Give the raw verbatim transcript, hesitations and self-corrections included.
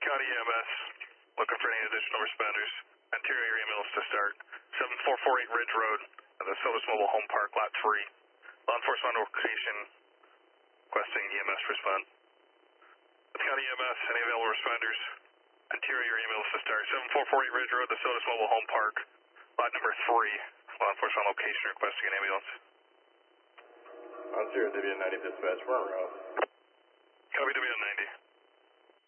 County E M S, looking for any additional responders. Interior ambulance to start. seven four four eight Ridge Road, at the Solis Mobile Home Park, Lot three. Law enforcement location, requesting E M S respond. County E M S, any available responders? Interior ambulance to start. seven four four eight Ridge Road, the Solis Mobile Home Park, Lot number three. Law enforcement location, requesting an ambulance. On zero, W N ninety dispatch, we're en route. Copy W N ninety.